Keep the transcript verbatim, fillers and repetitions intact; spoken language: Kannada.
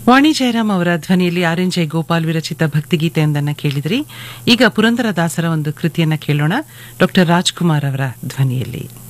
ವಾಣಿ ಜಯರಾಮ್ ಅವರ ಧ್ವನಿಯಲ್ಲಿ ಆರ್ ಎನ್ ಜೆ ಗೋಪಾಲ್ ವಿರಚಿತ ಭಕ್ತಿಗೀತೆಯೊಂದನ್ನು ಕೇಳಿದ್ರಿ. ಈಗ ಪುರಂದರದಾಸರ ಒಂದು ಕೃತಿಯನ್ನ ಕೇಳೋಣ, ಡಾಕ್ಟರ್ ರಾಜ್ಕುಮಾರ್ ಅವರ ಧ್ವನಿಯಲ್ಲಿ.